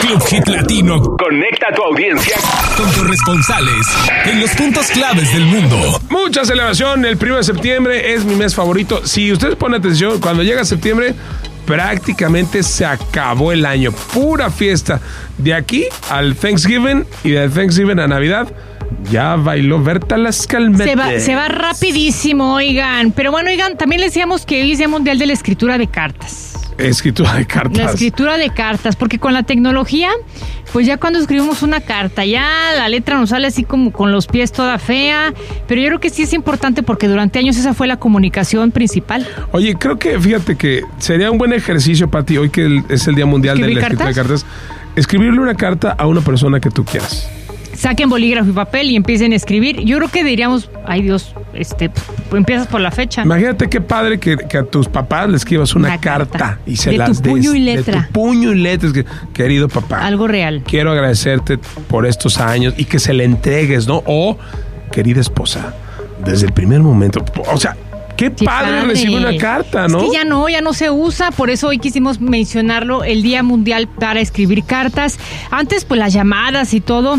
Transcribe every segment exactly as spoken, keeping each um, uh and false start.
Club Hit Latino conecta a tu audiencia con corresponsales en los puntos claves del mundo. Mucha celebración, el primero de septiembre es mi mes favorito. Si ustedes ponen atención, cuando llega septiembre, prácticamente se acabó el año. Pura fiesta. De aquí al Thanksgiving y de Thanksgiving a Navidad, ya bailó Berta Las Calmetes. Se va, se va rapidísimo, oigan. Pero bueno, oigan, también les decíamos que hoy es Día Mundial de la Escritura de Cartas. Escritura de cartas. La escritura de cartas, porque con la tecnología, pues ya cuando escribimos una carta, ya la letra nos sale así como con los pies toda fea, pero yo creo que sí es importante porque durante años esa fue la comunicación principal. Oye, creo que, fíjate que sería un buen ejercicio para ti, hoy que es el Día Mundial de la Escritura de Cartas, escribirle una carta a una persona que tú quieras. Saquen bolígrafo y papel y empiecen a escribir. Yo creo que diríamos, ay Dios, este, empiezas por la fecha. Imagínate qué padre que, que a tus papás le escribas una, una carta, carta y se de las tu puño des, y letra. De tu puño y letras. Que, querido papá. Algo real. Quiero agradecerte por estos años y que se le entregues, ¿no? O, querida esposa, desde el primer momento, o sea, qué padre, padre recibir una carta, ¿no? Es que ya no, ya no se usa, por eso hoy quisimos mencionarlo, el Día Mundial para escribir cartas. Antes, pues las llamadas y todo,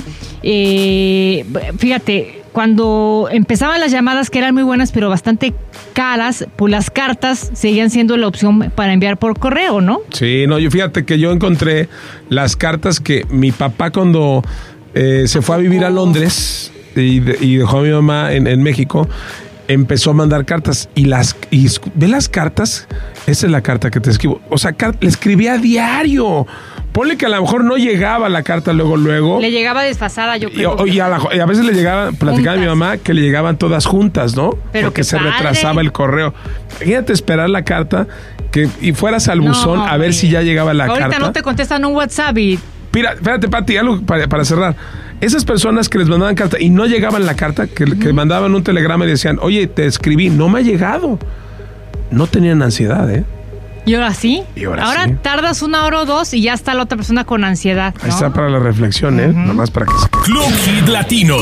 eh, fíjate, cuando empezaban las llamadas que eran muy buenas, pero bastante caras, pues las cartas seguían siendo la opción para enviar por correo, ¿no? Sí, no, yo fíjate que yo encontré las cartas que mi papá cuando eh, se fue a vivir a Londres y, de, y dejó a mi mamá en, en México, empezó a mandar cartas y las y ve las cartas, esa es la carta que te escribo, o sea, car- le escribía a diario. Ponle que a lo mejor no llegaba la carta luego, luego. Le llegaba desfasada, yo creo. Y, y, a, la, y a veces le llegaban, platicaba mi mamá, que le llegaban todas juntas, ¿no? Pero porque se padre. retrasaba el correo. Imagínate esperar la carta que, y fueras al buzón no, a ver si ya llegaba la ahorita carta. Ahorita no te contestan un WhatsApp y... Mira, espérate, Pati, algo para, para cerrar. Esas personas que les mandaban carta y no llegaban la carta, que, uh-huh. que mandaban un telegrama y decían, oye, te escribí, no me ha llegado. No tenían ansiedad, ¿eh? ¿Y ahora sí? Y ahora, ahora sí. tardas una hora o dos y ya está la otra persona con ansiedad, ¿no? Ahí está para la reflexión, ¿eh? Uh-huh. Nomás para que se... Club Hit Latino.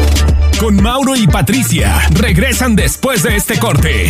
Con Mauro y Patricia. Regresan después de este corte.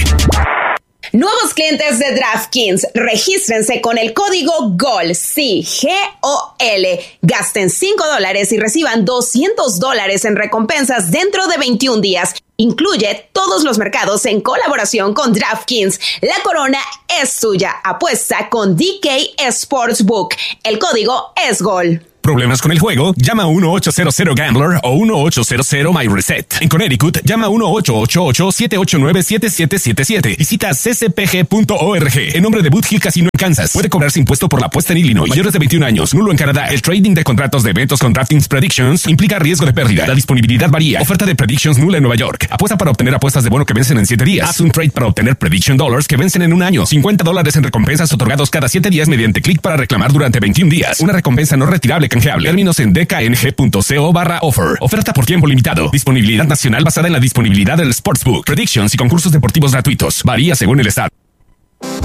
Nuevos clientes de DraftKings, regístrense con el código GOL, sí, G O L. Gasten cinco dólares y reciban doscientos dólares en recompensas dentro de veintiún días. Incluye todos los mercados en colaboración con DraftKings. La corona es suya. Apuesta con D K Sportsbook. El código es GOL. ¿Problemas con el juego? Llama a uno ocho cero cero Gambler o uno ocho cero cero My Reset. En Connecticut, llama a uno ocho ocho ocho siete ocho nueve siete siete siete siete. Visita c c p g punto org. En nombre de Boot Hill Casino en Kansas. Puede cobrarse impuesto por la apuesta en Illinois. Mayores de veintiún años. Nulo en Canadá. El trading de contratos de eventos con DraftKings Predictions implica riesgo de pérdida. La disponibilidad varía. Oferta de Predictions nula en Nueva York. Apuesta para obtener apuestas de bono que vencen en siete días. Haz un trade para obtener Prediction Dollars que vencen en un año. cincuenta dólares en recompensas otorgados cada siete días mediante clic para reclamar durante veintiún días. Una recompensa no retirable canjeable. Términos en d k n g punto co barra offer. Oferta por tiempo limitado. Disponibilidad nacional basada en la disponibilidad del Sportsbook. Predictions y concursos deportivos gratuitos. Varía según el estado.